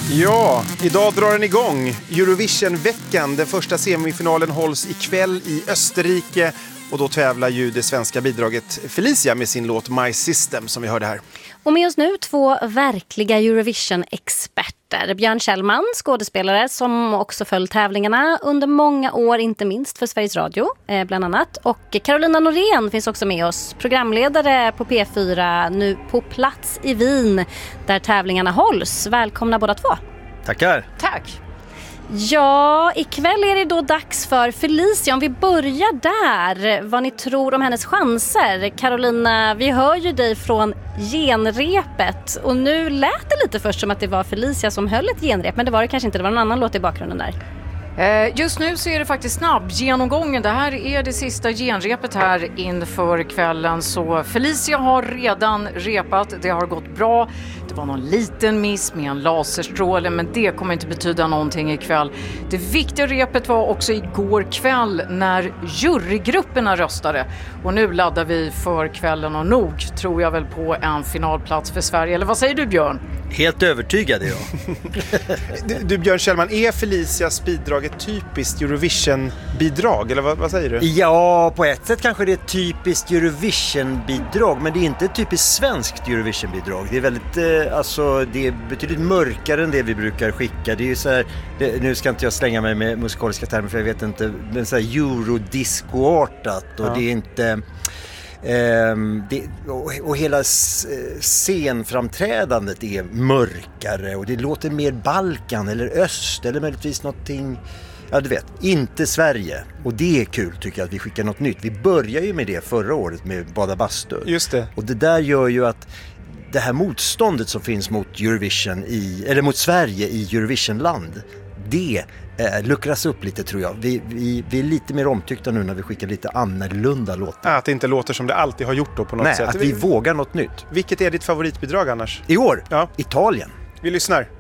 Ja, idag drar den igång. Eurovision-veckan. Den första semifinalen hålls ikväll i Österrike. Och då tävlar ju det svenska bidraget Felicia med sin låt My System som vi hörde här. Och med oss nu 2 verkliga Eurovision-experter. Björn Kjellman, skådespelare som också följt tävlingarna under många år, inte minst för Sveriges Radio bland annat. Och Carolina Norén finns också med oss, programledare på P4, nu på plats i Wien där tävlingarna hålls. Välkomna båda 2. Tackar. Tack. Ja, ikväll är det då dags för Felicia. Om vi börjar där, vad ni tror om hennes chanser. Carolina, vi hör ju dig från genrepet. Och nu lät det lite först som att det var Felicia som höll ett genrep. Men det var det kanske inte, det var någon annan låt i bakgrunden där. Just nu så är det faktiskt snabb genomgången. Det här är det sista genrepet här inför kvällen. Så Felicia har redan repat. Det har gått bra. Det var någon liten miss med en laserstråle, men det kommer inte betyda någonting ikväll. Det viktiga repet var också igår kväll när jurygrupperna röstade. Och nu laddar vi för kvällen och nog tror jag väl på en finalplats för Sverige. Eller vad säger du, Björn? Helt övertygad är jag. Du Björn Kjellman, är Felicias bidrag ett typiskt Eurovision-bidrag? Eller vad säger du? Ja, på ett sätt kanske det är ett typiskt Eurovision-bidrag, men det är inte ett typiskt svenskt Eurovision-bidrag. Det är väldigt, det är betydligt mörkare än det vi brukar skicka. Det är ju så här, nu ska inte jag slänga mig med musikaliska termer för jag vet inte, men så här eurodisco-artat och det är inte... och hela scenframträdandet är mörkare och det låter mer Balkan eller öst eller möjligtvis någonting, ja du vet, inte Sverige, och det är kul tycker jag att vi skickar något nytt. Vi börjar ju med det förra året med Bada Bastu. Just det. Och det där gör ju att det här motståndet som finns mot Eurovision eller mot Sverige i Eurovisionland, det luckras upp lite tror jag. Vi är lite mer omtyckta nu när vi skickar lite annorlunda låtar. Att det inte låter som det alltid har gjort då på något sätt. Att vi vågar något nytt. Vilket är ditt favoritbidrag annars? I år? Ja. Italien. Vi lyssnar.